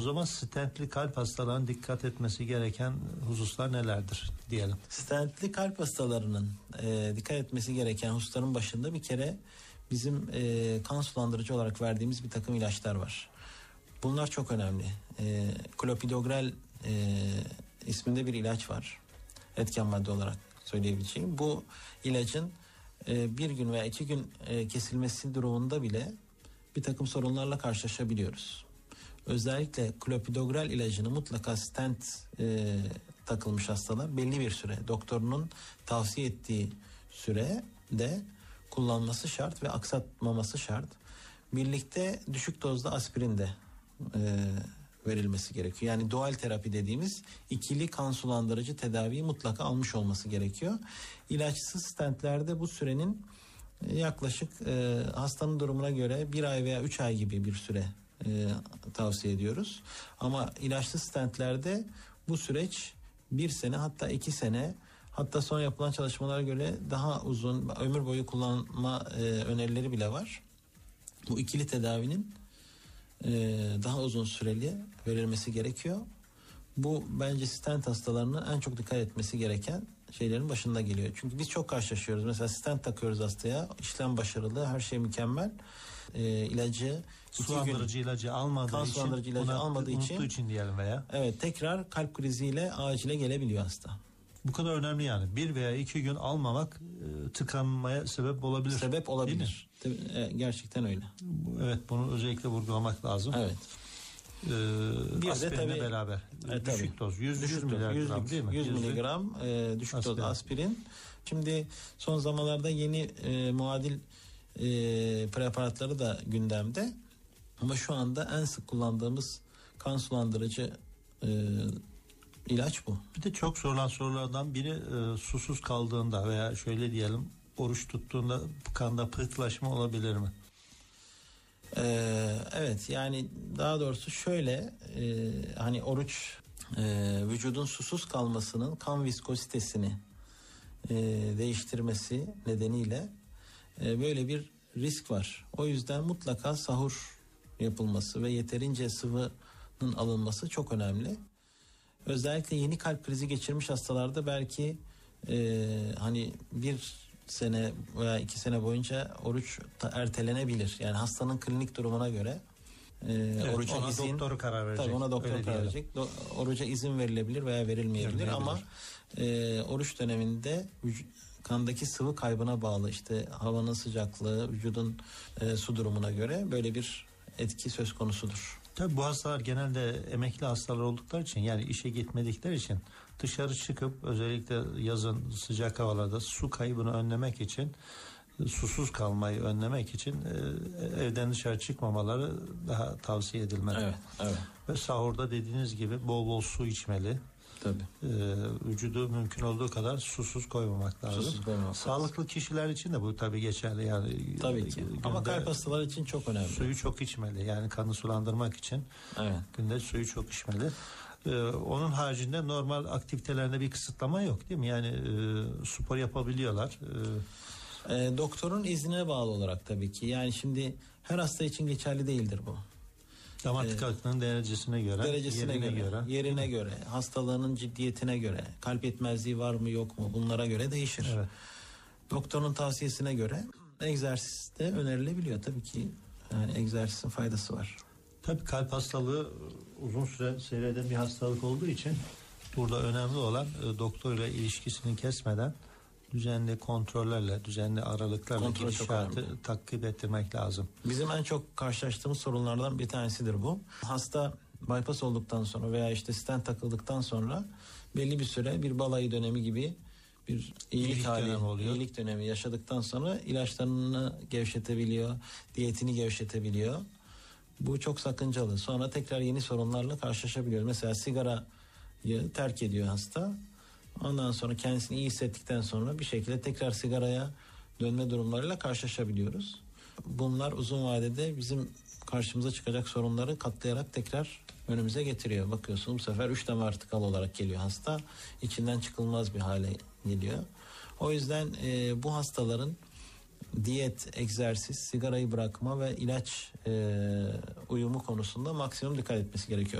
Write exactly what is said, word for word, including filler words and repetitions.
zaman stentli kalp hastalarının dikkat etmesi gereken hususlar nelerdir diyelim. Stentli kalp hastalarının e, dikkat etmesi gereken hususların başında bir kere bizim e, kan sulandırıcı olarak verdiğimiz bir takım ilaçlar var. Bunlar çok önemli. E, klopidogrel e, isminde bir ilaç var. Etken madde olarak söyleyebileceğim. Bu ilacın e, bir gün veya iki gün e, kesilmesi durumunda bile bir takım sorunlarla karşılaşabiliyoruz. Özellikle klopidogrel ilacını mutlaka stent e, takılmış hastalar belli bir süre, doktorunun tavsiye ettiği sürede kullanması şart ve aksatmaması şart. Birlikte düşük dozda aspirin de e, verilmesi gerekiyor. Yani dual terapi dediğimiz ikili kan sulandırıcı tedaviyi mutlaka almış olması gerekiyor. İlaçsız stentlerde bu sürenin yaklaşık e, hastanın durumuna göre bir ay veya üç ay gibi bir süre e, tavsiye ediyoruz. Ama ilaçlı stentlerde bu süreç bir sene, hatta iki sene, hatta son yapılan çalışmalara göre daha uzun, ömür boyu kullanma e, önerileri bile var. Bu ikili tedavinin e, daha uzun süreli verilmesi gerekiyor. Bu bence stent hastalarının en çok dikkat etmesi gereken şeylerin başında geliyor. Çünkü biz çok karşılaşıyoruz. Mesela stent takıyoruz hastaya. İşlem başarılı, her şey mükemmel. E, ilacı sulandırıcı ilacı almadığı kan için, sulandırıcı ilacı almadığı için, için diyelim veya. Evet, tekrar kalp kriziyle acile gelebiliyor hasta. Bu kadar önemli yani. Bir veya iki gün almamak e, tıkanmaya sebep olabilir. Sebep olabilir. E, gerçekten öyle. Evet, bunu özellikle vurgulamak lazım. Evet. Ee, bir de tabii beraber e, düşük tabii. doz yüz, yüz miligram değil mi? yüz miligram e, düşük aspirin. Doz aspirin. Şimdi son zamanlarda yeni e, muadil e, preparatları da gündemde. Ama şu anda en sık kullandığımız kan sulandırıcı e, ilaç bu. Bir de çok sorulan sorulardan biri e, susuz kaldığında veya şöyle diyelim oruç tuttuğunda kanda pıhtılaşma olabilir mi? Ee, evet, yani daha doğrusu şöyle e, hani oruç e, vücudun susuz kalmasının kan viskozitesini e, değiştirmesi nedeniyle e, böyle bir risk var. O yüzden mutlaka sahur yapılması ve yeterince sıvının alınması çok önemli. Özellikle yeni kalp krizi geçirmiş hastalarda belki e, hani bir sene veya iki sene boyunca oruç ertelenebilir. Yani hastanın klinik durumuna göre e, evet, oruca ona izin, doktoru karar verecek. Tabii ona doktor karar verecek. Do, oruca izin verilebilir veya verilmeyebilir ama e, oruç döneminde vüc- kandaki sıvı kaybına bağlı, işte havanın sıcaklığı, vücudun e, su durumuna göre böyle bir etki söz konusudur. Tabii bu hastalar genelde emekli hastalar oldukları için, yani işe gitmedikleri için dışarı çıkıp özellikle yazın sıcak havalarda su kaybını önlemek için, susuz kalmayı önlemek için e, evden dışarı çıkmamaları daha tavsiye edilmeli. Evet, evet. Ve sahurda dediğiniz gibi bol bol su içmeli. Tabii. Ee, vücudu mümkün olduğu kadar susuz koymamak lazım. Susuz koymamak Sağlıklı lazım. Kişiler için de bu tabii geçerli yani. Tabii ki. Ama kalp hastaları için çok önemli. Suyu çok içmeli. Yani kanı sulandırmak için. Evet. Günde suyu çok içmeli. Ee, onun haricinde normal aktivitelerinde bir kısıtlama yok değil mi? Yani e, spor yapabiliyorlar. Ee, e, doktorun iznine bağlı olarak tabii ki. Yani şimdi her hasta için geçerli değildir bu. Damar tıkanıklığının derecesine göre, derecesine yerine göre, göre, yerine göre, hastalığının ciddiyetine göre, kalp yetmezliği var mı yok mu, bunlara göre değişir. Evet. Doktorun tavsiyesine göre egzersiz de önerilebiliyor tabii ki. Yani egzersizin faydası var. Tabii kalp hastalığı uzun süre seyreden bir hastalık olduğu için burada önemli olan doktorla ilişkisini kesmeden düzenli kontrollerle, düzenli aralıklarla kontrol gidişatı takip ettirmek lazım. Bizim en çok karşılaştığımız sorunlardan bir tanesidir bu. Hasta bypass olduktan sonra veya işte stent takıldıktan sonra belli bir süre bir balayı dönemi gibi bir iyilik, iyilik hali, dönemi oluyor. iyilik dönemi yaşadıktan sonra ilaçlarını gevşetebiliyor, diyetini gevşetebiliyor. Bu çok sakıncalı. Sonra tekrar yeni sorunlarla karşılaşabiliyor. Mesela sigarayı terk ediyor hasta. Ondan sonra kendisini iyi hissettikten sonra bir şekilde tekrar sigaraya dönme durumlarıyla karşılaşabiliyoruz. Bunlar uzun vadede bizim karşımıza çıkacak sorunları katlayarak tekrar önümüze getiriyor. Bakıyorsun bu sefer üç damar tıkalı olarak geliyor hasta. İçinden çıkılmaz bir hale geliyor. O yüzden e, bu hastaların diyet, egzersiz, sigarayı bırakma ve ilaç e, uyumu konusunda maksimum dikkat etmesi gerekiyor.